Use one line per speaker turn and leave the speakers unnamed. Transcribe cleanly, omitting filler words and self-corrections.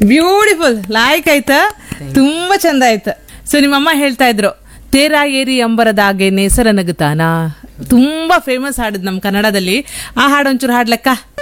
Beautiful, ಲಾಯ್ಕ್ ಆಯ್ತಾ, ತುಂಬಾ ಚಂದ ಆಯ್ತು. ಸೊ ನಿಮ್ಮಮ್ಮ ಹೇಳ್ತಾ ಇದ್ರು ತೇರಾ ಏರಿ ಅಂಬರದಾಗೆ ನೇಸರ ನಗುತ್ತಾನ, ತುಂಬಾ ಫೇಮಸ್ ಹಾಡಿದ್ ನಮ್ಮ ಕನ್ನಡದಲ್ಲಿ. ಆ ಹಾಡು ಒಂಚೂರು ಹಾಡ್ಲಕ್ಕ?